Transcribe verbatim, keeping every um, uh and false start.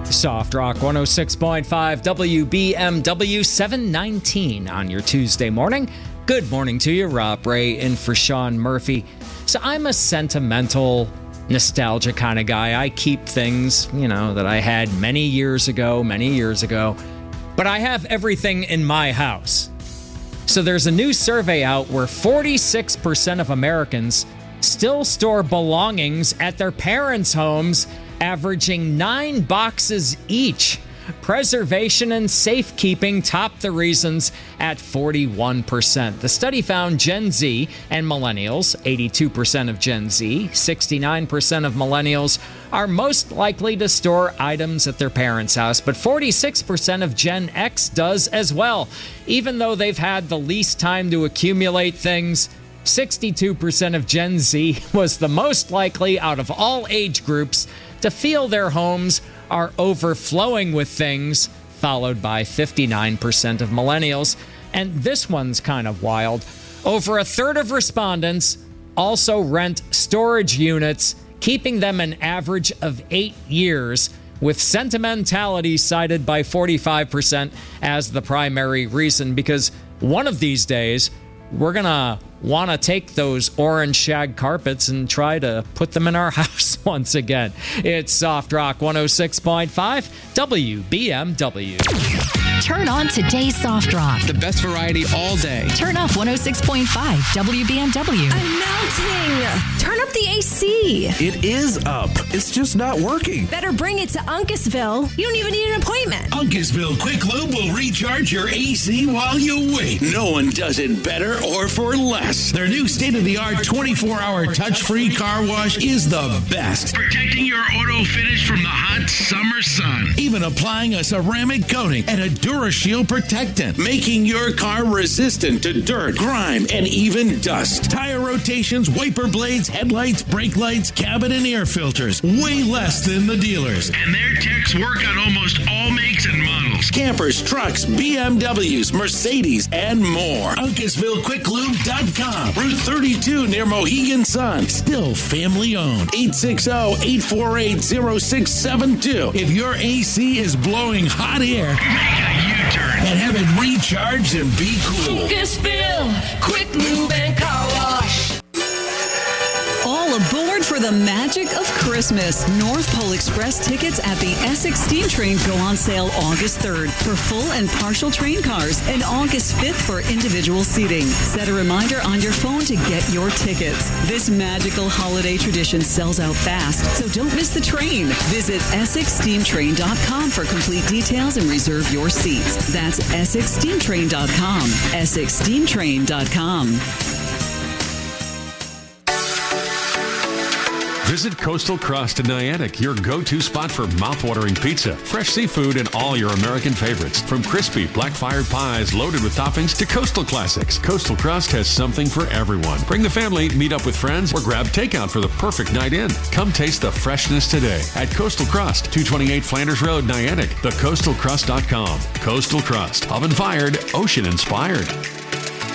Soft Rock one oh six point five W B M W, seven nineteen on your Tuesday morning. Good morning to you, Rob Ray in for Sean Murphy. So I'm a sentimental, nostalgia kind of guy. I keep things, you know, that I had many years ago, many years ago. But I have everything in my house. So there's a new survey out where forty-six percent of Americans still store belongings at their parents' homes, averaging nine boxes each. Preservation and safekeeping top the reasons at forty-one percent. The study found Gen Z and millennials, eighty-two percent of Gen Z, sixty-nine percent of millennials, are most likely to store items at their parents' house, but forty-six percent of Gen X does as well. Even though they've had the least time to accumulate things, sixty-two percent of Gen Z was the most likely out of all age groups to feel their homes are overflowing with things, followed by fifty-nine percent of millennials. And this one's kind of wild. Over a third of respondents also rent storage units, keeping them an average of eight years, with sentimentality cited by forty-five percent as the primary reason, because one of these days, we're going to want to take those orange shag carpets and try to put them in our house once again. It's Soft Rock one oh six point five W B M W. Turn on today's Soft Rock. The best variety all day. Turn off one oh six point five W B M W. I'm melting. Turn up the A C. It is up. It's just not working. Better bring it to Uncasville. You don't even need an appointment. Uncasville Quick Lube will recharge your A C while you wait. No one does it better or for less. Their new state-of-the-art twenty-four hour touch-free car wash is the best. Protecting your auto finish from the hot summer sun. Even applying a ceramic coating and a DuraShield protectant, making your car resistant to dirt, grime, and even dust. Tire rotations, wiper blades, headlights, brake lights, cabin and air filters. Way less than the dealers. And their techs work on almost all makes and models. Campers, trucks, B M Ws, Mercedes, and more. Uncasville Quick Lube dot com. Route thirty-two near Mohegan Sun. Still family owned. eight six zero, eight four eight, zero six seven two. If your A C is blowing hot air, make a U-turn and have it recharged and be cool. Uncasville Quick Lube and Car Wash. All aboard for the magic of Christmas. North Pole Express tickets at the Essex Steam Train go on sale August third for full and partial train cars and August fifth for individual seating. Set a reminder on your phone to get your tickets. This magical holiday tradition sells out fast, so don't miss the train. Visit Essex Steam Train dot com for complete details and reserve your seats. That's Essex Steam Train dot com. Essex Steam Train dot com. Visit Coastal Crust in Niantic, your go-to spot for mouthwatering pizza, fresh seafood, and all your American favorites. From crispy black-fired pies loaded with toppings to coastal classics, Coastal Crust has something for everyone. Bring the family, meet up with friends, or grab takeout for the perfect night in. Come taste the freshness today at Coastal Crust, two twenty-eight Flanders Road, Niantic, the coastal crust dot com. Coastal Crust, oven-fired, ocean-inspired.